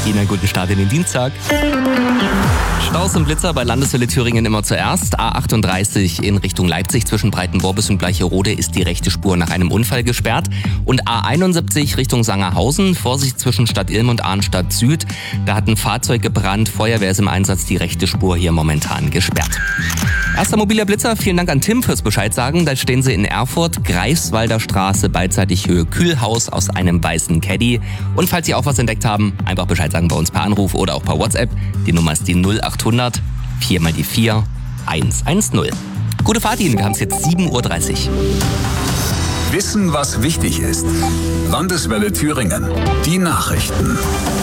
Ihnen einen guten Start in den Dienstag. Staus und Blitzer bei Landeswelle Thüringen immer zuerst. A38 in Richtung Leipzig zwischen Breitenvorbis und Bleicherode ist die rechte Spur nach einem Unfall gesperrt. Und A71 Richtung Sangerhausen, Vorsicht zwischen Stadt Ilm und Arnstadt Süd. Da hat ein Fahrzeug gebrannt, Feuerwehr ist im Einsatz, die rechte Spur hier momentan gesperrt. Erster mobiler Blitzer, vielen Dank an Tim fürs Bescheid sagen. Da stehen sie in Erfurt, Greifswalder Straße, beidseitig Höhe Kühlhaus aus einem weißen Caddy. Und falls Sie auch was entdeckt haben, einfach Bescheid sagen bei uns per Anruf oder auch per WhatsApp. Die Nummer ist die 0800 4 mal die 4 110. Gute Fahrt Ihnen, wir haben es jetzt 7.30 Uhr. Wissen, was wichtig ist. Landeswelle Thüringen. Die Nachrichten.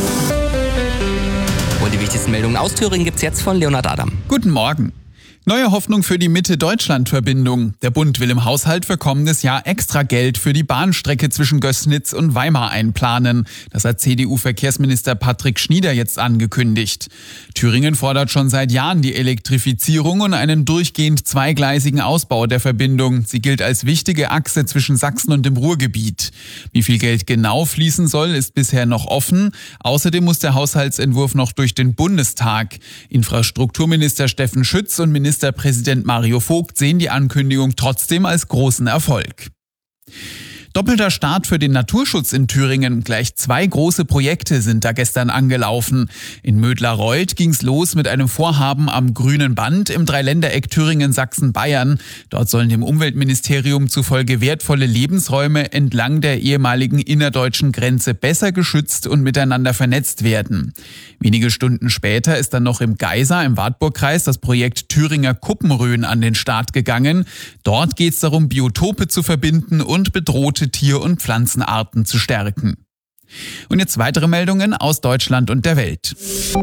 Und die wichtigsten Meldungen aus Thüringen gibt's jetzt von Leonhard Adam. Guten Morgen. Neue Hoffnung für die Mitte-Deutschland-Verbindung. Der Bund will im Haushalt für kommendes Jahr extra Geld für die Bahnstrecke zwischen Gößnitz und Weimar einplanen. Das hat CDU-Verkehrsminister Patrick Schnieder jetzt angekündigt. Thüringen fordert schon seit Jahren die Elektrifizierung und einen durchgehend zweigleisigen Ausbau der Verbindung. Sie gilt als wichtige Achse zwischen Sachsen und dem Ruhrgebiet. Wie viel Geld genau fließen soll, ist bisher noch offen. Außerdem muss der Haushaltsentwurf noch durch den Bundestag. Infrastrukturminister Steffen Schütz und Ministerpräsident Mario Vogt sehen die Ankündigung trotzdem als großen Erfolg. Doppelter Start für den Naturschutz in Thüringen. Gleich 2 große Projekte sind da gestern angelaufen. In Mödlareuth ging's los mit einem Vorhaben am Grünen Band im Dreiländereck Thüringen, Sachsen, Bayern. Dort sollen dem Umweltministerium zufolge wertvolle Lebensräume entlang der ehemaligen innerdeutschen Grenze besser geschützt und miteinander vernetzt werden. Wenige Stunden später ist dann noch im Geisa im Wartburgkreis das Projekt Thüringer Kuppenröhren an den Start gegangen. Dort geht's darum, Biotope zu verbinden und bedrohte Tier- und Pflanzenarten zu stärken. Und jetzt weitere Meldungen aus Deutschland und der Welt.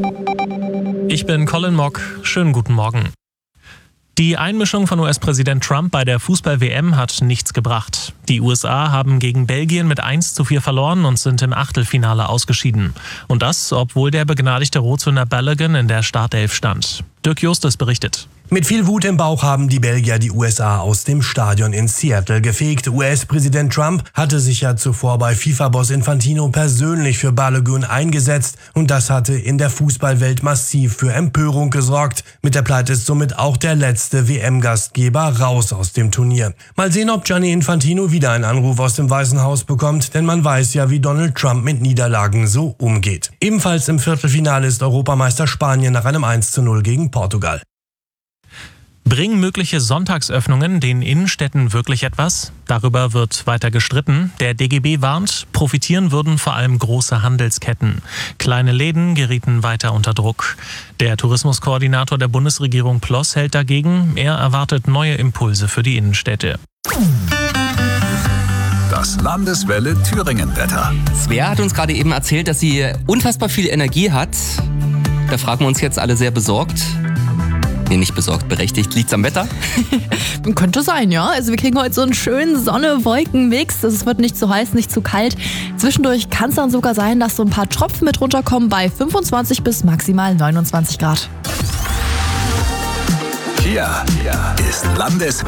Ich bin Colin Mock. Schönen guten Morgen. Die Einmischung von US-Präsident Trump bei der Fußball-WM hat nichts gebracht. Die USA haben gegen Belgien mit 1:4 verloren und sind im Achtelfinale ausgeschieden. Und das, obwohl der begnadigte Rotzhünder Balogun in der Startelf stand. Dirk Justus berichtet. Mit viel Wut im Bauch haben die Belgier die USA aus dem Stadion in Seattle gefegt. US-Präsident Trump hatte sich ja zuvor bei FIFA-Boss Infantino persönlich für Balogun eingesetzt und das hatte in der Fußballwelt massiv für Empörung gesorgt. Mit der Pleite ist somit auch der letzte WM-Gastgeber raus aus dem Turnier. Mal sehen, ob Gianni Infantino wieder einen Anruf aus dem Weißen Haus bekommt, denn man weiß ja, wie Donald Trump mit Niederlagen so umgeht. Ebenfalls im Viertelfinale ist Europameister Spanien nach einem 1:0 gegen Portugal. Bringen mögliche Sonntagsöffnungen den Innenstädten wirklich etwas? Darüber wird weiter gestritten. Der DGB warnt, profitieren würden vor allem große Handelsketten. Kleine Läden gerieten weiter unter Druck. Der Tourismuskoordinator der Bundesregierung Ploss hält dagegen. Er erwartet neue Impulse für die Innenstädte. Das Landeswelle Thüringen-Wetter. Svea hat uns gerade eben erzählt, dass sie unfassbar viel Energie hat. Da fragen wir uns jetzt alle sehr besorgt. Nee, nicht besorgt, berechtigt. Liegt's am Wetter? Könnte sein, ja. Also wir kriegen heute so einen schönen Sonne-Wolken-Mix. Es wird nicht zu heiß, nicht zu kalt. Zwischendurch kann es dann sogar sein, dass so ein paar Tropfen mit runterkommen bei 25 bis maximal 29 Grad. Hier ist Landeswelle.